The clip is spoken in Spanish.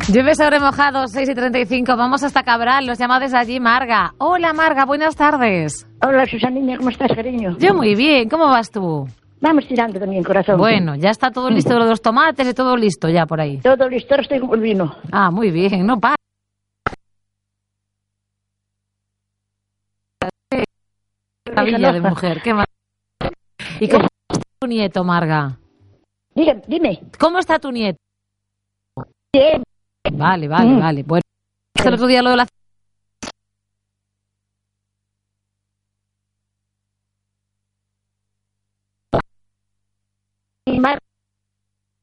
Llueve sobre mojado, 6:35. Vamos hasta Cabral. Los llama desde allí Marga. Hola, Marga. Buenas tardes. Hola, Susanina. ¿Cómo estás, cariño? Yo muy bien. ¿Cómo vas tú? Vamos tirando también, corazón. Bueno, ya está todo listo lo de los tomates y todo listo ya por ahí. Todo listo, ahora estoy con el vino. Ah, muy bien. No para. Qué maravilla de mujer. Qué ¿Y cómo está tu nieto, Marga? Dime. ¿Cómo está tu nieto? Bien. Vale. Bueno, el otro día lo de la